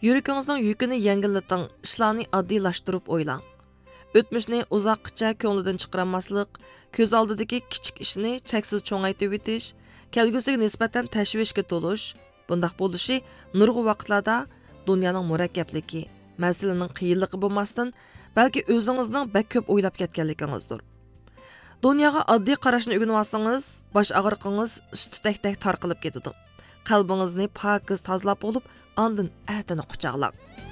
Yürəkingizning yükini yengilliting, ishlarni oddiylashtirib o'ylang. O'tmishni uzoqcha ko'nglidan chiqarmaslik, ko'z oldidagi kichik ishni cheksiz cho'ngaytib etish, kelgusiga nisbatan tashvishga to'lish, bundaq bo'lishi nurg'u vaqtlarda dunyoning murakkabligi, masalaning qiyinligi bo'lmasdan, balki o'zingizning bak ko'p o'ylab ketganligingizdir. Dunyoga oddiy qarashni o'rganib olsangiz, bosh og'riqingiz suti-tek tarqalib ketadi. Qalbingizni pokiz tozalab olib, ondan atini quchoqlang.